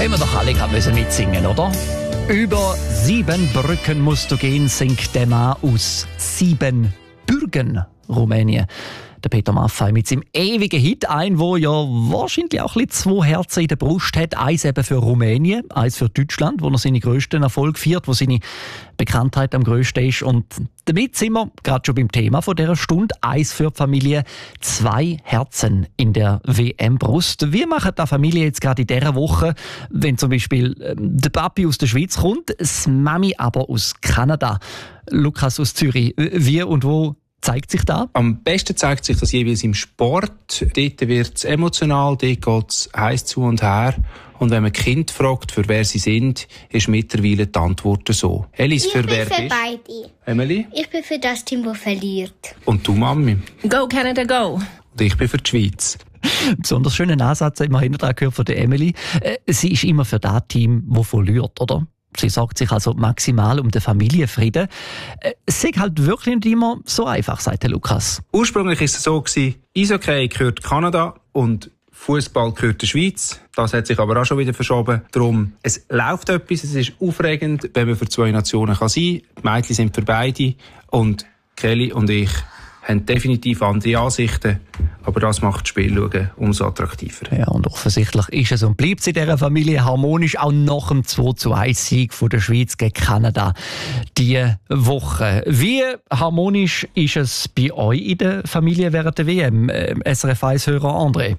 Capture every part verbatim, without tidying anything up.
Haben wir doch alle gerade müssen mitsingen, oder? Über sieben Brücken musst du gehen, singt der Mann aus Siebenbürgen, Rumänien. Der Peter Maffay mit seinem ewigen Hit, ein, wo ja wahrscheinlich auch ein bisschen zwei Herzen in der Brust hat. Eins eben für Rumänien, eins für Deutschland, wo er seine grössten Erfolge feiert, wo seine Bekanntheit am grössten ist. Und damit sind wir gerade schon beim Thema von dieser Stunde. Eins für die Familie, zwei Herzen in der W M-Brust. Wie macht die Familie jetzt gerade in dieser Woche, wenn zum Beispiel ähm, der Papi aus der Schweiz kommt, das Mami aber aus Kanada? Lukas aus Zürich, wie und wo zeigt sich da? Am besten zeigt sich das jeweils im Sport. Dort wird es emotional, dort geht es heiß zu und her. Und wenn man Kind fragt, für wer sie sind, ist mittlerweile die Antwort so. Elis, für wer bist du? Ich bin für beide. Emily? Ich bin für das Team, das verliert. Und du, Mami? Go Canada, go! Und ich bin für die Schweiz. Einen besonders schönen Ansatz haben wir hinten dran gehört von der Emily. Äh, sie ist immer für das Team, das verliert, oder? Sie sorgt sich also maximal um den Familienfrieden. Es ist halt wirklich nicht immer so einfach, sagt der Lukas. Ursprünglich war es so, Eishockey gehört Kanada und Fußball gehört der Schweiz. Das hat sich aber auch schon wieder verschoben. Darum, es läuft etwas, es ist aufregend, wenn man für zwei Nationen kann sein kann. Die Mädchen sind für beide und Kelly und ich haben definitiv andere Ansichten, aber das macht das Spiel umso attraktiver. Ja, und offensichtlich ist es und bleibt es in dieser Familie harmonisch, auch nach dem zwei zu eins Sieg von der Schweiz gegen Kanada diese Woche. Wie harmonisch ist es bei euch in der Familie während der W M? S R F eins-Hörer André?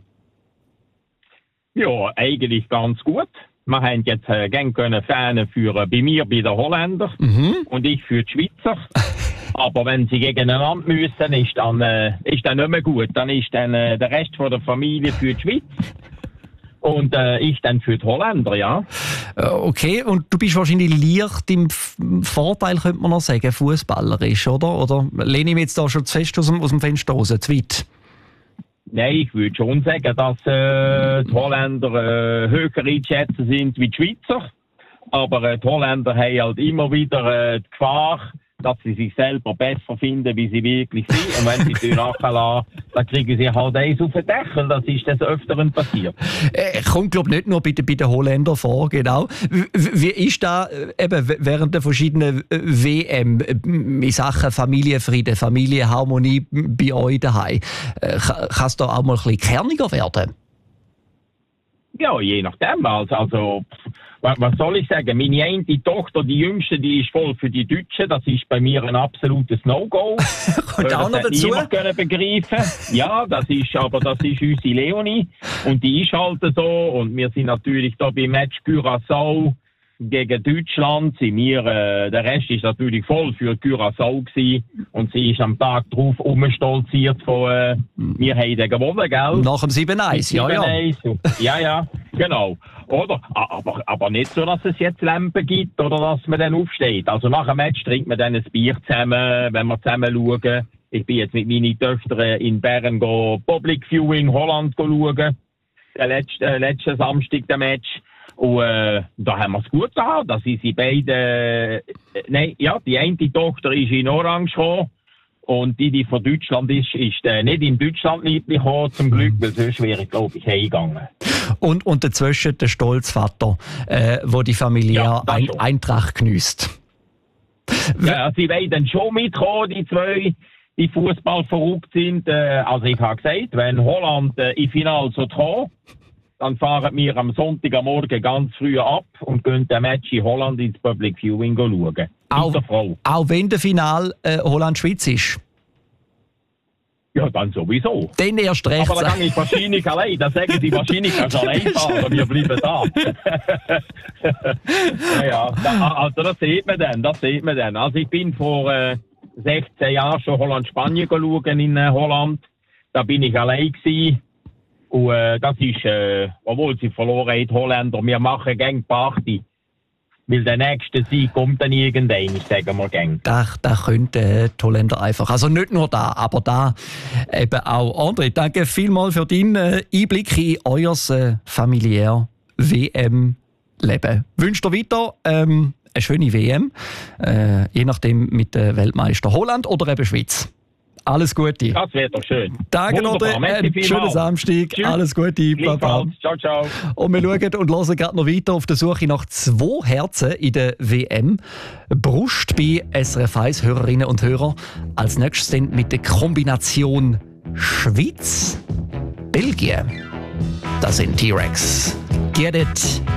Ja, eigentlich ganz gut. Wir haben jetzt äh, gerne können Fähne führen, bei mir bei den Holländern mhm. und ich für die Schweizer. Aber wenn sie gegeneinander müssen, ist dann, äh, ist dann nicht mehr gut. Dann ist dann äh, der Rest von der Familie für die Schweiz und äh, ich dann für die Holländer, ja. Okay, und du bist wahrscheinlich leicht im Vorteil, könnte man noch sagen, fußballerisch, oder? Oder lehne ich mich jetzt da schon zu fest aus dem, aus dem Fenster raus, zu weit? Nein, ich würde schon sagen, dass äh, die Holländer äh, höher einzuschätzen sind wie die Schweizer. Aber äh, die Holländer haben halt immer wieder äh, die Gefahr, dass sie sich selber besser finden, wie sie wirklich sind. Und wenn sie die nachlassen, dann kriegen sie halt eins auf den Deckel. Das ist des Öfteren passiert. Äh, kommt, glaube ich, nicht nur bei, bei den Holländern vor, genau. Wie, wie ist da äh, eben während der verschiedenen W M in Sachen Familienfrieden, Familienharmonie bei euch daheim? Äh, kann es da auch mal ein bisschen kerniger werden? Ja, je nachdem. Also, also was soll ich sagen? Meine eine Tochter, die jüngste, die ist voll für die Deutschen. Das ist bei mir ein absolutes No-Go. Kommt auch noch dazu? Das können begreifen. Ja, das ist, aber das ist unsere Leonie. Und die ist halt so. Und wir sind natürlich da beim Match Curaçao gegen Deutschland. Sind wir, äh, der Rest ist natürlich voll für Curaçao gewesen. Und sie ist am Tag drauf umstolziert von, äh, wir haben den gewonnen, gell? Nach dem sieben eins, ja, ja. Ja, ja, genau. Oder? Aber, aber nicht so, dass es jetzt Lampen gibt oder dass man dann aufsteht. Also nach dem Match trinkt man dann ein Bier zusammen, wenn wir zusammen schauen. Ich bin jetzt mit meinen Töchtern in Bern go Public View in Holland schauen. Den letzten, äh, letzten Samstag der Match. Und äh, da haben wir es gut gehabt. Da sind sie beide... Äh, nein, ja, die eine Tochter ist in Orange gekommen. Und die, die von Deutschland ist, ist äh, nicht in Deutschland lieblich gekommen, zum Glück, weil sonst wäre ich, glaube ich, heimgegangen. Und, und dazwischen der Stolzvater, äh, wo die Familie ja, ein, Eintracht geniesst. Ja, sie wollen dann schon mitkommen, die zwei, die Fußball verrückt sind. Äh, also ich habe gesagt, wenn Holland äh, im Finale so kommen, dann fahren wir am Sonntagmorgen ganz früh ab und gehen den Match in Holland ins Public Viewing schauen. Auch, auch wenn der Final äh, Holland-Schweiz ist? Ja, dann sowieso. Dann erst recht. Aber dann kann ich wahrscheinlich allein. Dann sagen sie wahrscheinlich, kannst du allein fahren. Wir bleiben da. ja, ja. Also das sieht man dann. Das sieht man dann. Also ich bin vor äh, sechzehn Jahren schon Holland-Spanien schauen in äh, Holland. Da bin ich allein gewesen. Und äh, das ist, äh, obwohl sie verloren haben, die Holländer, wir machen gern Party. Weil der nächste Sieg kommt dann irgendwann, sagen wir gern. Da, da könnten die Holländer einfach. Also nicht nur da, aber da eben auch. André, danke vielmals für deinen äh, Einblick in euer äh, familiär W M-Leben. Wünsche dir weiter ähm, eine schöne W M, äh, je nachdem mit dem Weltmeister Holland oder eben Schweiz. Alles Gute. Das wäre doch schön. Danke, Wunderbar. Ode. Merci Einen vielmals. schönen Samstag. Tschüss. Alles Gute. Baba. Gleichfalls. Ciao, ciao. Und wir schauen und hören gerade noch weiter auf der Suche nach zwei Herzen in der W M. Brust bei S R F eins Hörerinnen und Hörer. Als nächstes dann mit der Kombination Schweiz, Belgien. Das sind T-Rex. Get it.